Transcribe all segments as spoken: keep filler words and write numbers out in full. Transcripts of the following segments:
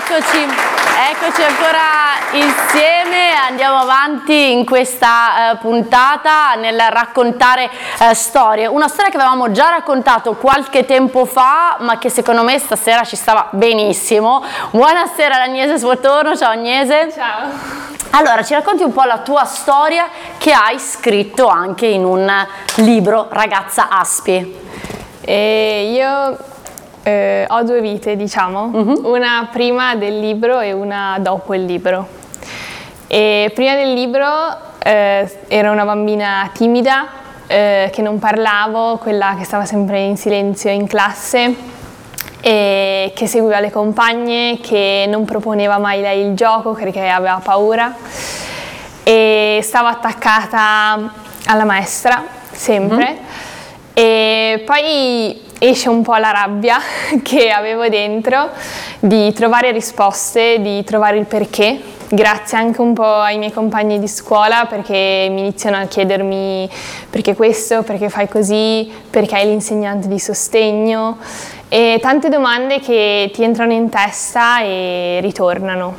Eccoci, eccoci ancora insieme, andiamo avanti in questa eh, puntata nel raccontare eh, storie, una storia che avevamo già raccontato qualche tempo fa ma che secondo me stasera ci stava benissimo. Buonasera ad Agnese Svuotorno, ciao Agnese. Ciao. Allora, ci racconti un po' la tua storia che hai scritto anche in un libro, Ragazza Aspi. E io eh, ho due vite, diciamo, uh-huh. Una prima del libro e una dopo il libro. E prima del libro eh, ero una bambina timida, eh, che non parlavo, quella che stava sempre in silenzio in classe, e che seguiva le compagne, che non proponeva mai lei il gioco perché aveva paura, e stava attaccata alla maestra, sempre. Mm-hmm. E poi esce un po' la rabbia che avevo dentro di trovare risposte, di trovare il perché, grazie anche un po' ai miei compagni di scuola, perché mi iniziano a chiedermi perché questo, perché fai così, perché hai l'insegnante di sostegno, e tante domande che ti entrano in testa e ritornano.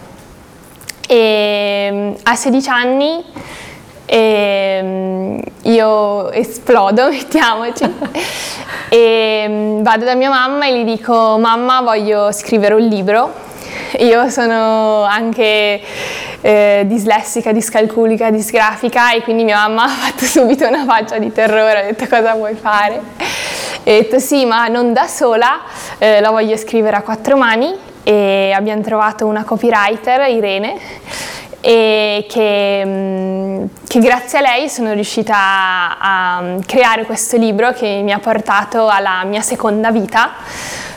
E a sedici anni E io esplodo, mettiamoci, e vado da mia mamma e gli dico: mamma, voglio scrivere un libro. Io sono anche eh, dislessica, discalculica, disgrafica, e quindi mia mamma ha fatto subito una faccia di terrore, ha detto: cosa vuoi fare? E ho detto: sì, ma non da sola, eh, la voglio scrivere a quattro mani. E abbiamo trovato una copywriter, Irene, e che, che grazie a lei sono riuscita a, a creare questo libro che mi ha portato alla mia seconda vita,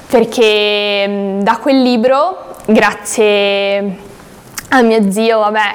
perché da quel libro, grazie a mio zio, vabbè,